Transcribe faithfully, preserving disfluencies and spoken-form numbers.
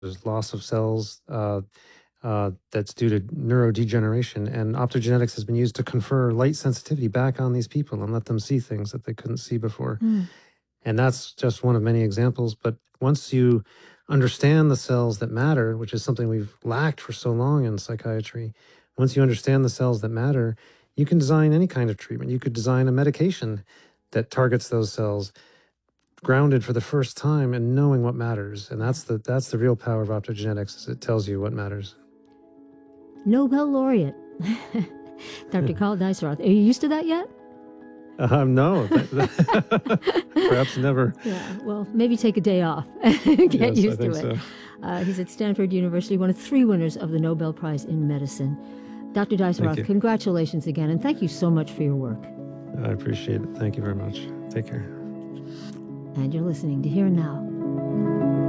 There's loss of cells uh, uh, that's due to neurodegeneration, and optogenetics has been used to confer light sensitivity back on these people and let them see things that they couldn't see before. Mm. And that's just one of many examples. But once you understand the cells that matter, which is something we've lacked for so long in psychiatry, once you understand the cells that matter, you can design any kind of treatment. You could design a medication that targets those cells, grounded for the first time and knowing what matters. And that's the that's the real power of optogenetics, is it tells you what matters. Nobel laureate, Doctor Carl Deisseroth. Are you used to that yet? Um, no, perhaps never. Yeah, well, maybe take a day off and get Yes, used I think to it. so. Uh, he's at Stanford University, one of three winners of the Nobel Prize in Medicine. Doctor Thank Deisseroth, you. congratulations again, and thank you so much for your work. I appreciate it. Thank you very much. Take care. And you're listening to Here and Now.